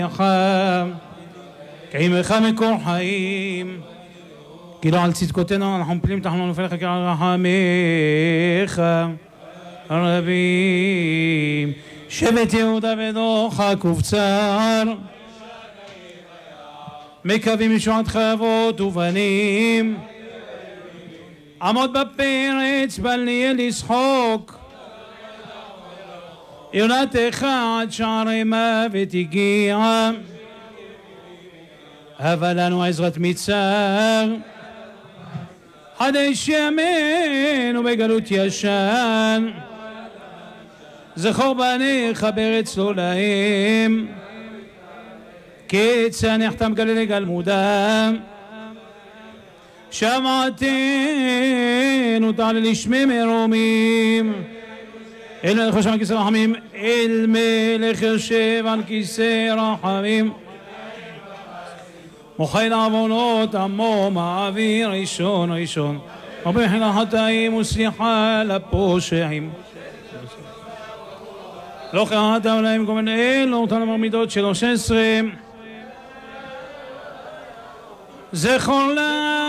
קיימך מקור חיים, כי לא על צדקותינו אנחנו מפילים תחנו נופל חקר על רחמיך הרבים. שבט יהודה ודוחה קובצר, מקווים ישועתך אבות ובנים. עמוד בפרץ בל נהיה לשחוק, יונתך עד שערי מוות הגיע. הבה לנו עזרת מצר, חדש ימינו בגלות ישן. זכור בניך בארץ לא להם, כצנח תם גלילי גלמודם. שמעתנו תעלה לשמי מרומים, אל מלך יושב על כיסא רחמים, אל מלך יושב על כיסא רחמים. מוחל עוונות עמו מעביר ראשון ראשון, רבי מחילה חטאים וסליחה לפושעים. לא קראת עליהם כל מיני אלו אותנו מרמידות 13. זכור לה